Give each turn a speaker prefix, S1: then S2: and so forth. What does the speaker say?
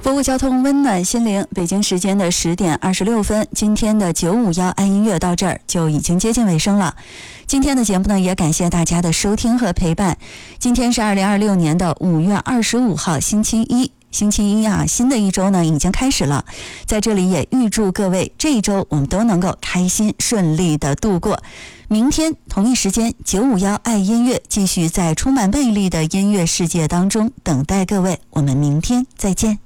S1: 服务交通，温暖心灵。北京时间的10点26分，今天的951爱音乐到这儿就已经接近尾声了。今天的节目呢，也感谢大家的收听和陪伴。今天是2026年的5月25号，星期一。星期一啊，新的一周呢已经开始了，在这里也预祝各位这一周我们都能够开心顺利的度过。明天同一时间951爱音乐继续在充满魅力的音乐世界当中等待各位，我们明天再见。